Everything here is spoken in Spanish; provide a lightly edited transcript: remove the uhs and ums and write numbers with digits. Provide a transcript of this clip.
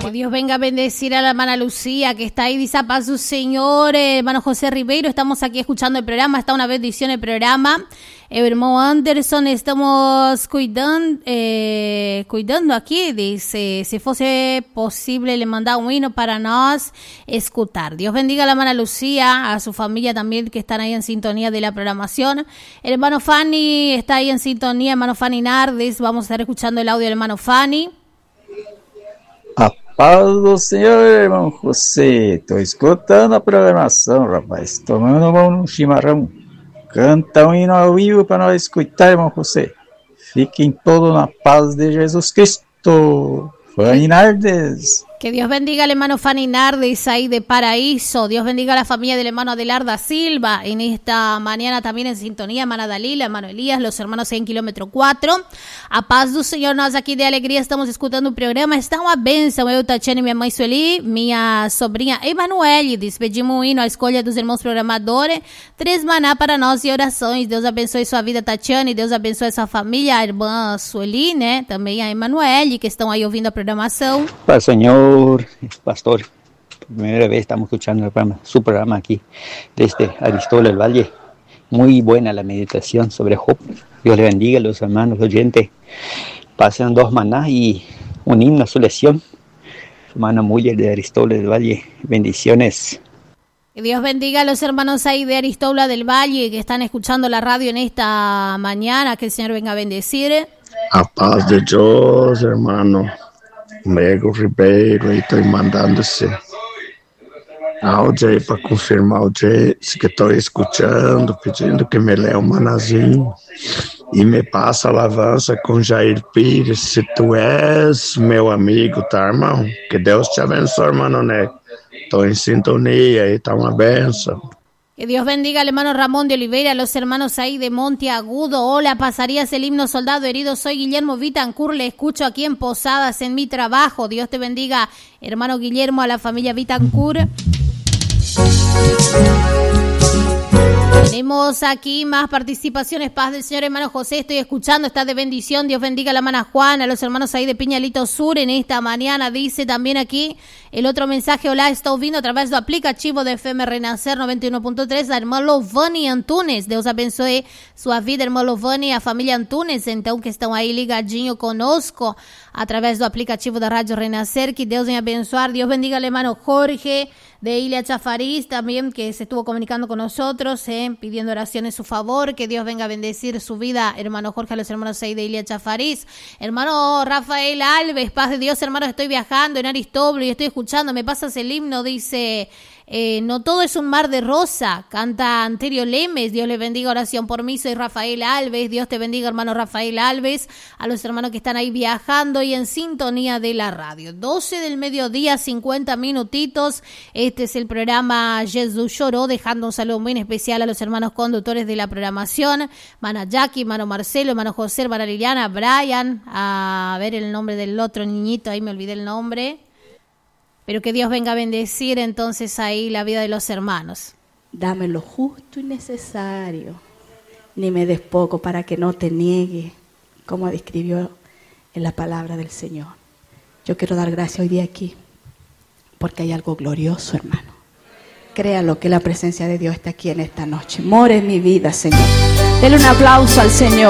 Que Dios venga a bendecir a la hermana Lucía, que está ahí, dice a paz su Señor. Hermano José Ribeiro, estamos aquí escuchando el programa, está una bendición el programa. Hermano Anderson, estamos cuidando aquí, dice, si fuese posible le mandaba un himno para nos escuchar. Dios bendiga a la hermana Lucía, a su familia también que están ahí en sintonía de la programación. El hermano Fanny está ahí en sintonía, hermano Fanny Nardes, vamos a estar escuchando el audio del hermano Fanny. A paz do Senhor, irmão José. Estou escutando a programação, rapaz. Tomando um chimarrão. Canta um hino ao vivo para nós escutar, irmão José. Fiquem todos na paz de Jesus Cristo. Fanny Nardes. Que Dios bendiga al hermano Fanny Nardes ahí de Paraíso. Dios bendiga a la familia del hermano Adelarda Silva. En esta mañana también en sintonía, hermana Dalila, hermano Elías, los hermanos en kilómetro 4. A paz do Senhor, nós aqui de alegria estamos escutando o programa. Está uma bênção. Eu, Tatiana, minha mãe Sueli, minha sobrinha Emanuele. Despedimos um hino à escolha dos irmãos programadores. 3 maná para nós e orações. Deus abençoe sua vida, Tatiana, e Deus abençoe sua família, a irmã Sueli, né? Também a Emanuele, que estão aí ouvindo a programação. Paz, Senhor. Pastor, por primera vez estamos escuchando su programa aquí desde Aristóbulo del Valle. Muy buena la meditación sobre Job. Dios le bendiga a los hermanos oyentes. Pasan 2 manás y un himno a su lección. Hermana Muller de Aristóbulo del Valle. Bendiciones. Que Dios bendiga a los hermanos ahí de Aristóbulo del Valle que están escuchando la radio en esta mañana. Que el Señor venga a bendecir. A paz de Dios, hermano. Mego Ribeiro, aí estou mandando esse áudio aí para confirmar o dia que estou escutando, pedindo que me leia um manazinho e me passa a alavança com Jair Pires, se tu és meu amigo, tá, irmão? Que Deus te abençoe, hermano Neco. Estou em sintonia e tá uma benção. Que Dios bendiga al hermano Ramón de Oliveira, a los hermanos ahí de Monte Agudo. Hola, pasarías el himno Soldado Herido. Soy Guillermo Vitancourt, le escucho aquí en Posadas en mi trabajo. Dios te bendiga, hermano Guillermo, a la familia Vitancourt. Tenemos aquí más participaciones. Paz del Señor, hermano José, estoy escuchando, está de bendición. Dios bendiga a la hermana Juana, a los hermanos ahí de Piñalito Sur en esta mañana. Dice también aquí el otro mensaje. Hola, estou vindo através do aplicativo de FM Renascer 91.3, a irmã Lovani Antunes. Deus abençoe sua vida, irmã Lovani, a família Antunes, então, que estão aí ligadinho conosco através do aplicativo da Rádio Renascer. Que Deus venha abençoar. Dios bendiga al hermano Jorge de Ilia Chafariz también, que se estuvo comunicando con nosotros, pidiendo oraciones en su favor. Que Dios venga a bendecir su vida, hermano Jorge, a los hermanos ahí de Ilia Chafariz. Hermano Rafael Alves, paz de Dios, hermano, estoy viajando en Aristóbulo y estoy escuchando, me pasas el himno, dice... no todo es un mar de rosa, canta Anterio Lemes. Dios le bendiga, oración por mí, soy Rafael Alves. Dios te bendiga, hermano Rafael Alves, a los hermanos que están ahí viajando y en sintonía de la radio. 12 del mediodía, 50 minutitos. Este es el programa Jesús Lloró, dejando un saludo muy especial a los hermanos conductores de la programación, hermana Jackie, hermano Marcelo, hermano José, hermana Liliana, Brian, a ver el nombre del otro niñito, ahí me olvidé el nombre. Pero que Dios venga a bendecir entonces ahí la vida de los hermanos. Dame lo justo y necesario, ni me des poco para que no te niegue, como describió en la palabra del Señor. Yo quiero dar gracias hoy día aquí, porque hay algo glorioso, hermano. Créalo que la presencia de Dios está aquí en esta noche. More en mi vida, Señor. Dele un aplauso al Señor.